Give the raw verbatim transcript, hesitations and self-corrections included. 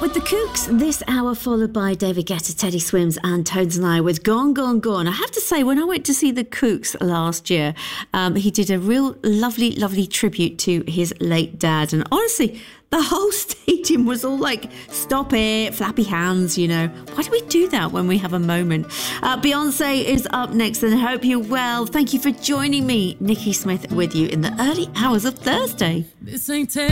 with the Kooks this hour, followed by David Guetta, Teddy Swims and Tones and I with Gone, Gone, Gone. I have to say, when I went to see the Kooks last year, um, he did a real lovely, lovely tribute to his late dad. And honestly, the whole stadium was all like, stop it, flappy hands, you know. Why do we do that when we have a moment? Uh, Beyonce is up next, and I hope you're well. Thank you for joining me, Nikki Smith, with you in the early hours of Thursday. This ain't